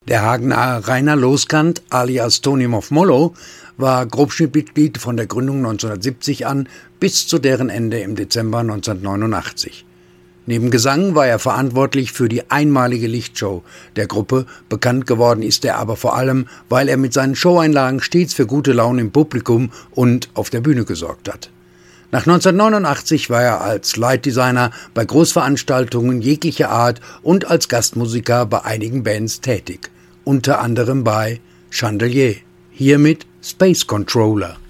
Der Hagener Rainer Loskant alias Tony Moff-Mollo war Grobschnittmitglied von der Gründung 1970 an bis zu deren Ende im Dezember 1989. Neben Gesang war er verantwortlich für die einmalige Lichtshow der Gruppe. Bekannt geworden ist er aber vor allem, weil er mit seinen Showeinlagen stets für gute Laune im Publikum und auf der Bühne gesorgt hat. Nach 1989 war er als Lightdesigner bei Großveranstaltungen jeglicher Art und als Gastmusiker bei einigen Bands tätig, unter anderem bei Chandelier. Hiermit Space Controller.